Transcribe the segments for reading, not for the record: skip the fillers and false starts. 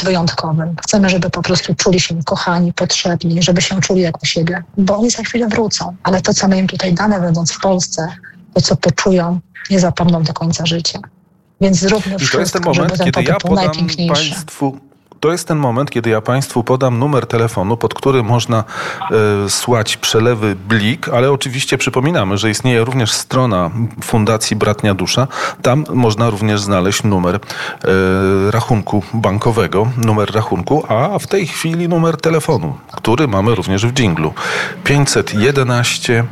wyjątkowym. Chcemy, żeby po prostu czuli się kochani, potrzebni, żeby się czuli jak u siebie, bo oni za chwilę wrócą. Ale to, co my im tutaj dane będąc w Polsce, to, co poczują, nie zapomną do końca życia. Więc zróbmy wszystko, żeby ten pobyt był najpiękniejszy. To jest ten moment, kiedy ja Państwu podam numer telefonu, pod który można słać przelewy Blik, ale oczywiście przypominamy, że istnieje również strona Fundacji Bratnia Dusza. Tam można również znaleźć numer rachunku bankowego, numer rachunku, a w tej chwili numer telefonu, który mamy również w dżinglu. 511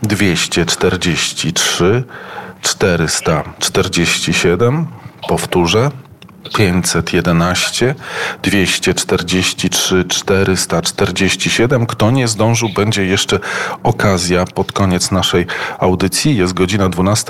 243 447. Powtórzę. 511 243 447. Kto nie zdążył, będzie jeszcze okazja pod koniec naszej audycji. Jest godzina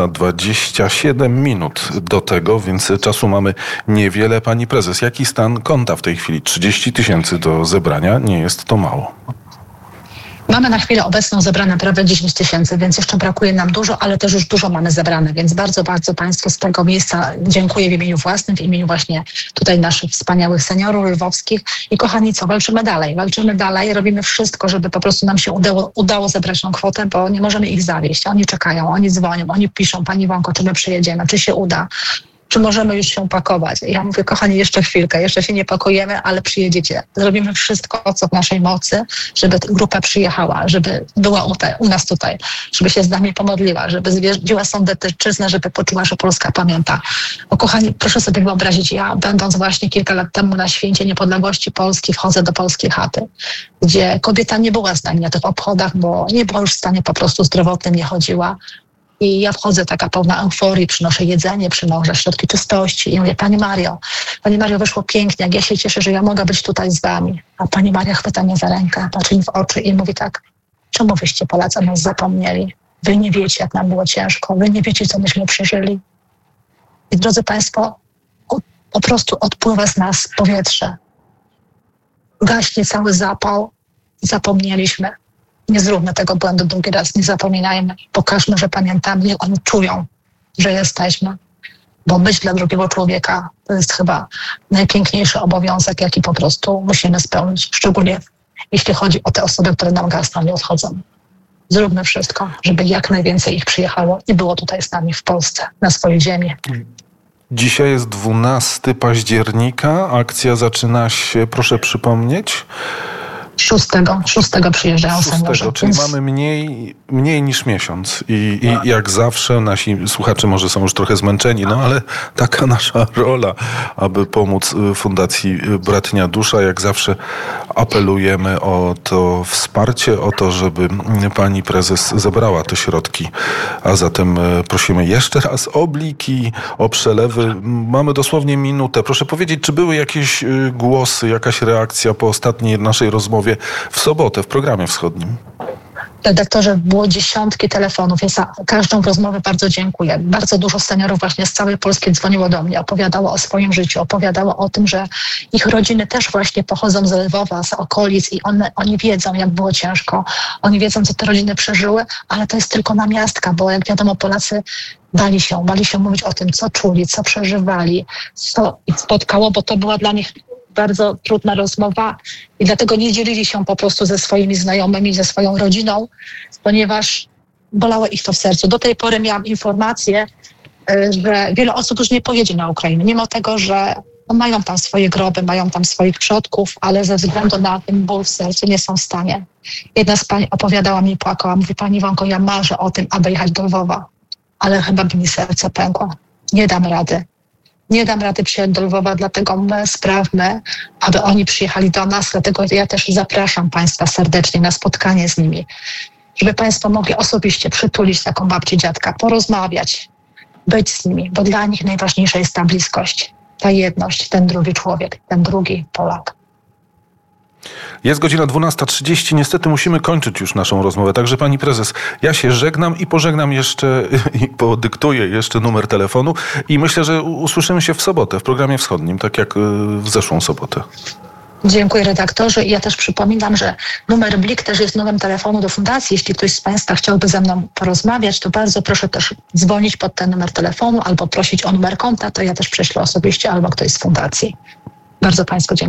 12:27 do tego, więc czasu mamy niewiele. Pani prezes, jaki stan konta w tej chwili? 30 000 do zebrania, nie jest to mało. Mamy na chwilę obecną zebrane prawie 10 000, więc jeszcze brakuje nam dużo, ale też już dużo mamy zebrane, więc bardzo, bardzo Państwu z tego miejsca dziękuję w imieniu własnym, w imieniu właśnie tutaj naszych wspaniałych seniorów lwowskich i kochani, co, walczymy dalej, robimy wszystko, żeby po prostu nam się udało zebrać tą kwotę, bo nie możemy ich zawieść. Oni czekają, oni dzwonią, oni piszą, Pani Iwonko, czy my przyjedziemy, czy się uda. Czy możemy już się pakować? Ja mówię, kochani, jeszcze chwilkę, jeszcze się nie pakujemy, ale przyjedziecie. Zrobimy wszystko, co w naszej mocy, żeby grupa przyjechała, żeby była u nas tutaj, żeby się z nami pomodliła, żeby zwierzyła sądecczyznę, żeby poczuła, że Polska pamięta. Bo kochani, proszę sobie wyobrazić, ja będąc właśnie kilka lat temu na Święcie Niepodległości Polski, wchodzę do polskiej chaty, gdzie kobieta nie była z nami na tych obchodach, bo nie była już w stanie po prostu zdrowotnym, nie chodziła. I ja wchodzę taka pełna euforii, przynoszę jedzenie, przynoszę środki czystości i mówię, Pani Mario, wyszło pięknie, jak ja się cieszę, że ja mogę być tutaj z Wami. A Pani Maria chwyta mnie za rękę, patrzy mi w oczy i mówi tak, czemu wyście Polacy o nas zapomnieli? Wy nie wiecie, jak nam było ciężko, wy nie wiecie, co myśmy przeżyli. I drodzy Państwo, po prostu odpływa z nas powietrze. Gaśnie cały zapał, zapomnieliśmy. Nie zróbmy tego błędu drugi raz, nie zapominajmy. Pokażmy, że pamiętamy, jak oni czują, że jesteśmy. Bo być dla drugiego człowieka to jest chyba najpiękniejszy obowiązek, jaki po prostu musimy spełnić. Szczególnie jeśli chodzi o te osoby, które nam gasną i odchodzą. Zróbmy wszystko, żeby jak najwięcej ich przyjechało i było tutaj z nami w Polsce, na swojej ziemi. Dzisiaj jest 12 października. Akcja zaczyna się, proszę przypomnieć... 6 przyjeżdżają seniorzy. Czyli mamy mniej niż miesiąc. I jak zawsze nasi słuchacze może są już trochę zmęczeni, no ale taka nasza rola, aby pomóc Fundacji Bratnia Dusza. Jak zawsze apelujemy o to wsparcie, o to, żeby pani prezes zebrała te środki. A zatem prosimy jeszcze raz o bliki, o przelewy. Mamy dosłownie minutę. Proszę powiedzieć, czy były jakieś głosy, jakaś reakcja po ostatniej naszej rozmowie w sobotę w programie wschodnim? Redaktorze, było dziesiątki telefonów. Ja za każdą rozmowę bardzo dziękuję. Bardzo dużo seniorów właśnie z całej Polski dzwoniło do mnie, opowiadało o swoim życiu, opowiadało o tym, że ich rodziny też właśnie pochodzą z Lwowa, z okolic i oni wiedzą, jak było ciężko. Oni wiedzą, co te rodziny przeżyły, ale to jest tylko namiastka, bo jak wiadomo, Polacy bali się mówić o tym, co czuli, co przeżywali, co ich spotkało, bo to była dla nich bardzo trudna rozmowa i dlatego nie dzielili się po prostu ze swoimi znajomymi, ze swoją rodziną, ponieważ bolało ich to w sercu. Do tej pory miałam informację, że wiele osób już nie pojedzie na Ukrainę, mimo tego, że mają tam swoje groby, mają tam swoich przodków, ale ze względu na ten ból w sercu nie są w stanie. Jedna z pań opowiadała mi, płakała, mówi, Pani Iwonko, ja marzę o tym, aby jechać do Lwowa, ale chyba by mi serce pękło. Nie dam rady. Nie dam rady przyjechać do Lwowa, dlatego my sprawmy, aby oni przyjechali do nas, dlatego ja też zapraszam Państwa serdecznie na spotkanie z nimi, żeby Państwo mogli osobiście przytulić taką babcię, dziadka, porozmawiać, być z nimi, bo dla nich najważniejsza jest ta bliskość, ta jedność, ten drugi człowiek, ten drugi Polak. Jest godzina 12:30. Niestety musimy kończyć już naszą rozmowę. Także pani prezes, ja się żegnam i pożegnam jeszcze i podyktuję jeszcze numer telefonu i myślę, że usłyszymy się w sobotę w programie wschodnim, tak jak w zeszłą sobotę. Dziękuję redaktorze i ja też przypominam, że numer Blik też jest numerem telefonu do fundacji. Jeśli ktoś z Państwa chciałby ze mną porozmawiać, to bardzo proszę też dzwonić pod ten numer telefonu albo prosić o numer konta, to ja też prześlę osobiście albo ktoś z fundacji. Bardzo Państwu dziękuję.